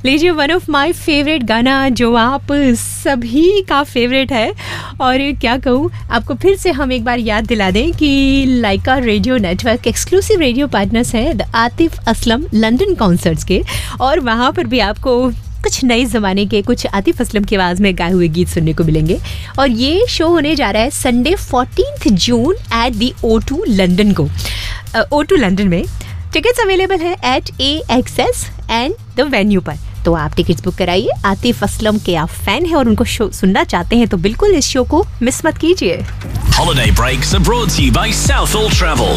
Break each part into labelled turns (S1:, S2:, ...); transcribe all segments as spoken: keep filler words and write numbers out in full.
S1: लीजिए one of my favourite गाना जो आप सभी का फेवरेट है। और क्या कहूँ, आपको फिर से हम एक बार याद दिला दें कि लाइका radio network exclusive radio partners हैं the Atif Aslam London concerts के, और वहाँ पर भी आपको कुछ नए ज़माने के, कुछ आतिफ असलम की आवाज़ में गाए हुए गीत सुनने को मिलेंगे। और ये शो होने जा रहा है Sunday fourteenth June at the O two London को ओ टू लंदन में। टिकट्स अवेलेबल है eight A access and the venue पर, तो आप टिकट्स बुक कराइए। आतिफ असलम के आप फैन हैं और उनको शो सुनना चाहते हैं तो बिल्कुल इस शो को मिस मत कीजिए।
S2: Holiday breaks are brought to you by Southall Travel.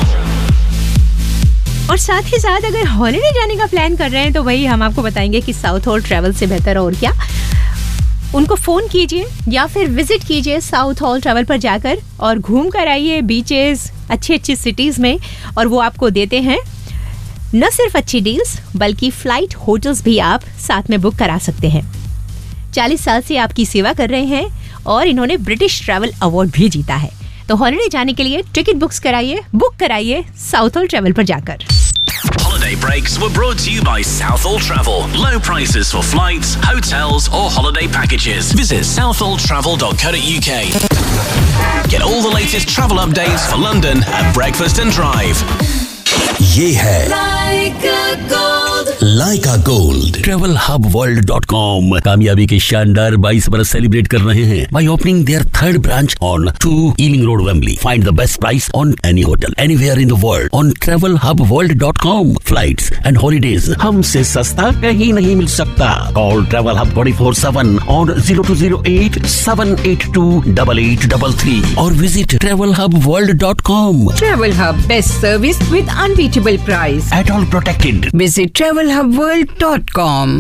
S1: और साथ ही साथ अगर हॉलिडे जाने का प्लान कर रहे हैं तो वही हम आपको बताएंगे कि साउथॉल ट्रैवल से बेहतर और क्या। उनको फ़ोन कीजिए या फिर विजिट कीजिए साउथॉल ट्रैवल पर जाकर और घूम कर आइए बीचेस, अच्छी अच्छी सिटीज़ में, और वो आपको देते हैं न सिर्फ अच्छी डील्स बल्कि फ़्लाइट होटल्स भी आप साथ में बुक करा सकते हैं। चालीस साल से आपकी सेवा कर रहे हैं और इन्होंने ब्रिटिश ट्रैवल अवार्ड भी जीता है। तो हॉलिडे जाने के लिए टिकट बुक्स कराइए, बुक कराइए साउथॉल ट्रैवल पर जाकर।
S2: Holiday breaks were brought to you by Southall Travel. Low prices for flights, hotels or holiday packages. Visit southall travel dot co dot uk. Get all the latest travel updates for London at Breakfast and Drive.
S3: ये है
S4: Laika Gold.
S3: लाइका gold.
S5: Travel hub world dot com कामयाबी के शानदार बाईस बरस celebrate कर रहे हैं by opening there third branch on to ailing road Wembley. Find the best price on any hotel anywhere in the world on travel hub world dot com. Flights and holidays हमसे सस्ता कहीं नहीं मिल सकता। Call travel hub twenty four seven on zero to zero eight seven eight to double eight double three और visit travel hub world dot com.
S6: Travel Hub, best service with unbeatable price.
S5: At all protected.
S6: Visit travel hub world dot com.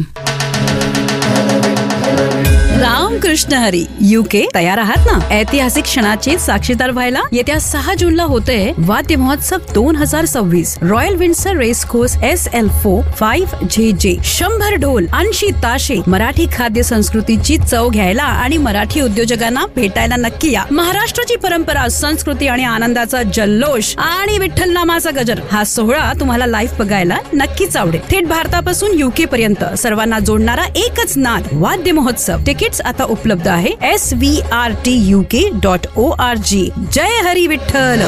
S6: Ramakrishna Hari UK तयार आहात ना? ऐतिहासिक क्षणाचे साक्षीदार व्हायला येत्या सहा जूनला होतंय वाद्य महोत्सव दोन हजार सव्वीस royal Windsor race course S L four five जे जे। शंभर ढोल, ऐंशी ताशे, मराठी खाद्य संस्कृतीची चव घ्यायला आणि मराठी उद्योजकांना भेटायला नक्की या। महाराष्ट्राची परंपरा, संस्कृती आणि आनंदाचा जल्लोष आणि विठ्ठल नामाचा गजर हा सोहळा तुम्हाला लाईव्ह बघायला नक्कीच आवडेल। थेट भारतापासून यूके पर्यंत सर्वांना जोडणारा एकच नाद वाद्य महोत्सव। तिकीट्स आता उपलब्ध आहे S V R T U के डॉट ओ आर जी। जय Hari Vitthal.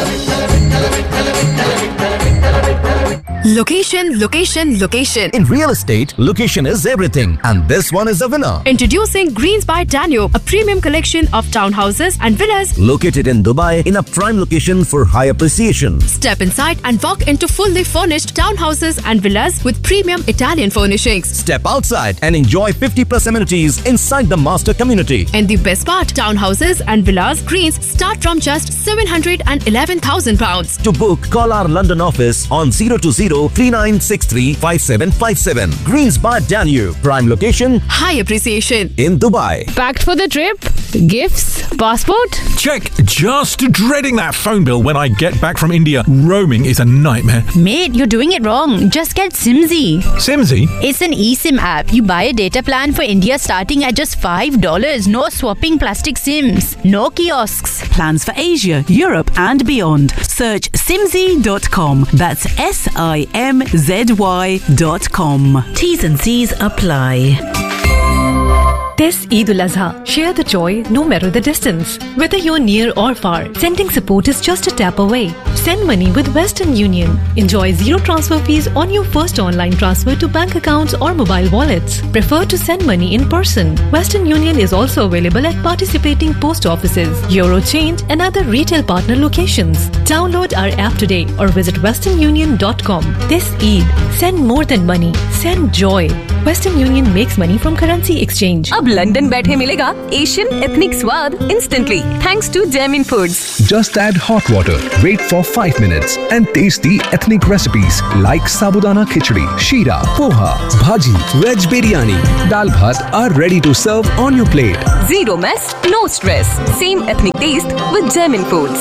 S4: Location, location, location.
S7: In real estate, location is everything, and this one is a winner.
S4: Introducing Greens by Danube, a premium collection of townhouses and villas
S7: Located in Dubai in a prime location for high appreciation.
S4: Step inside and walk into fully furnished townhouses and villas with premium Italian furnishings.
S7: Step outside and enjoy fifty plus amenities inside the master community.
S4: And the best part, townhouses and villas Greens start from just seven hundred eleven thousand pounds.
S7: To book, call our London office on zero two zero three nine six three five seven five seven. Greens by Danube, prime location
S4: High appreciation.
S7: in Dubai.
S8: Packed for the trip? Gifts? Passport?
S9: Check. Just dreading that phone bill when I get back from India. Roaming is a nightmare.
S10: Mate, you're doing it wrong. Just get Simsy.
S9: Simsy?
S10: It's an eSIM app. You buy a data plan for India starting at just five dollars. No swapping plastic SIMs. No kiosks.
S11: Plans for Asia, Europe and beyond. Search simzy dot com. That's S I M Z Y dot com. T's and C's apply.
S12: This Eid al-Azha, share the joy no matter the distance. Whether you're near or far, sending support is just a tap away. Send money with Western Union. Enjoy zero transfer fees on your first online transfer to bank accounts or mobile wallets. Prefer to send money in person? Western Union is also available at participating post offices, Eurochange and other retail partner locations. Download our app today or visit western union dot com. This Eid, send more than money. Send joy. Western Union makes money from currency exchange.
S13: अब London बैठे मिलेगा Asian ethnic स्वाद instantly thanks to Jamin Foods.
S14: Just add hot water, wait for five minutes and taste the ethnic recipes like sabudana khichdi, sheera, poha, bhaji, veg biryani, dal bhat are ready to serve on your plate.
S13: Zero mess, no stress. Same ethnic taste with Jamin Foods.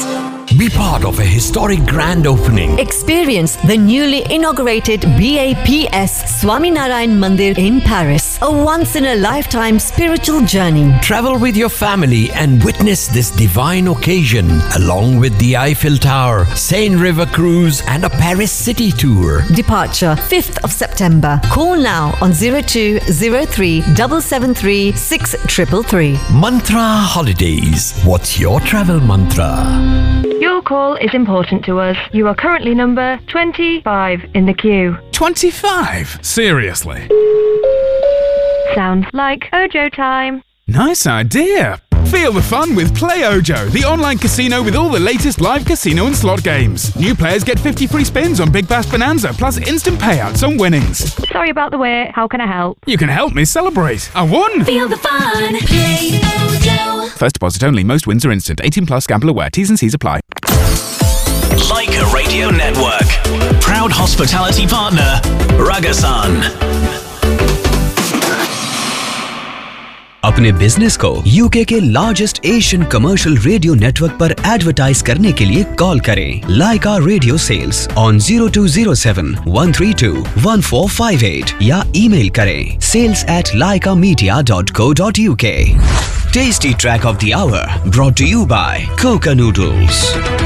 S15: Be part of a historic grand opening.
S16: Experience the newly inaugurated B A P S Swaminarayan Mandir in Paris. A once-in-a-lifetime spiritual journey.
S15: Travel with your family and witness this divine occasion along with the Eiffel Tower, Seine River Cruise and a Paris city tour.
S16: Departure fifth of September. Call now on zero two zero three seven seven three six three three three.
S15: Mantra Holidays. What's your travel mantra?
S17: Your call is important to us. You are currently number twenty-five in the queue.
S9: twenty-five? Seriously?
S17: Sounds like Ojo time.
S9: Nice idea. Feel the fun with Play Ojo, the online casino with all the latest live casino and slot games. New players get fifty free spins on Big Bash Bonanza, plus instant payouts on winnings.
S17: Sorry about the wait. How can I help?
S9: You can help me celebrate. I won!
S17: Feel the fun. Play Ojo.
S9: First deposit only. Most wins are instant. eighteen plus. Gamble aware. T's and C's apply.
S2: Leica Radio Network. Proud hospitality partner, Ragasan.
S18: अपने business को UK के largest Asian commercial radio network पर advertise करने के लिए call करें लाइका radio sales on zero two zero seven one three two one four five eight या email करें sales at laika media dot co dot uk. Tasty track of the hour brought to you by Coca Noodles.